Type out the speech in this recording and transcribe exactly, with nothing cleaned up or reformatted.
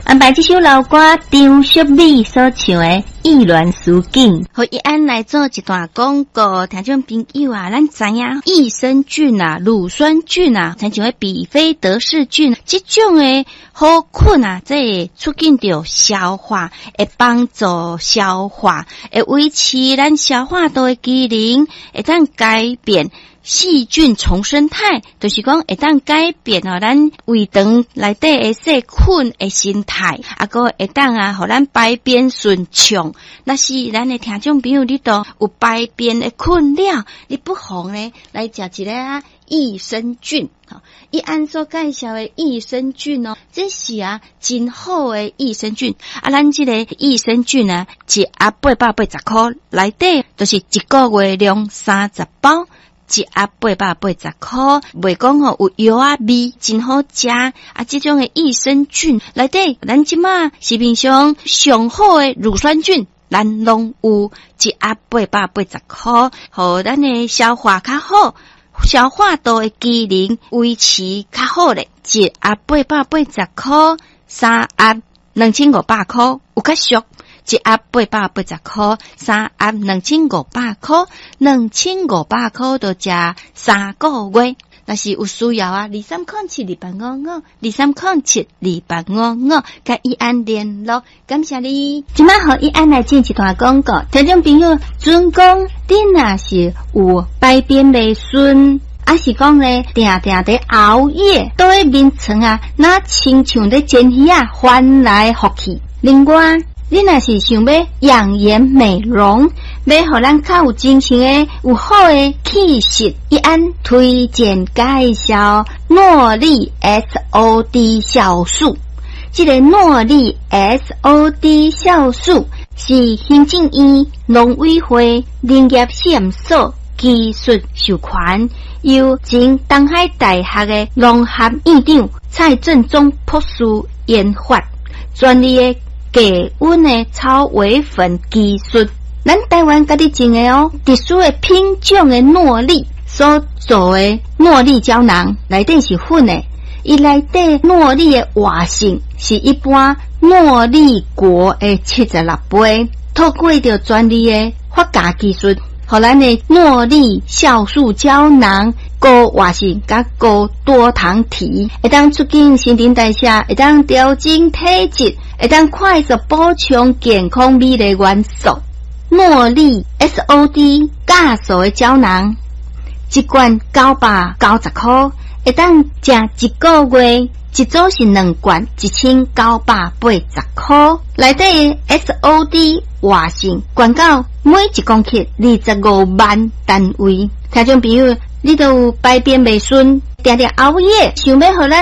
安排这首老歌张淑美所唱的《意乱思境》， 和一安来做一段广告。听众朋友啊，咱知影益生菌啊、乳酸菌啊，亲像比菲德氏菌，这种的好菌啊，这会促进着消化，会帮助消化，会维持咱消化道的机能，会当改变细菌重生态，就是讲会当改变哦，咱胃肠内底的细菌的形态，啊个会当啊，互咱排便顺畅。那是咱的听众朋友，你都有排便的困扰，你不妨呢来食一个啊益生菌。好，一安所介绍的益生菌哦，这是啊真好的益生菌。啊，咱这个益生菌啊，一盒八百八十块，内底就是一个月量三十包。一盒八百八十块，袂讲吼有药啊味，真好食啊！这种的益生菌内底，咱即马市面上上好的乳酸菌，咱拢有一盒八百八十块，互咱的消化较好，消化道的机能维持较好咧。一盒八百八十块，三盒两千五百块，有较俗。一盒八百八十块，三盒两千五百块，两千五百块就食三个月。若是有需要啊，二三空七二八五五，二三空七二八五五，甲一安联络，感谢你。 今晚和一安来进一段广告，听众朋友，准讲你若是有排便未顺，还是讲咧，定定伫熬夜，倒喺眠床啊，那亲像咧煎鱼啊，翻来覆去。另外，你若是想要养颜美容，要互咱较有精神诶，有好诶气色，一安推荐介绍诺丽 S O D 酵素。这个诺丽 S O D 酵素是行政院农委会林业试验所技术授权，由前东海大学诶农学院长蔡正宗博士研发，专利诶低温的草微粉技术，咱台湾家己种的哦，特殊的品种的诺丽所做的诺丽胶囊，内底是粉的，伊内底诺丽的活性是一般诺丽果的七十六倍，透过着专利的发芽技术，互咱的诺丽酵素胶囊高活性甲高多糖体，会当促进新陈代谢，会当调整体质，会当快速补充健康美丽元素。诺丽 S O D 加素的胶囊，一罐九百九十块，会当食一个月，一组是两罐，一千九百八十块。内底 S O D 活性悬到每一公克二十五万单位。听众朋友，你都有排便未顺，定定熬夜，想要互咱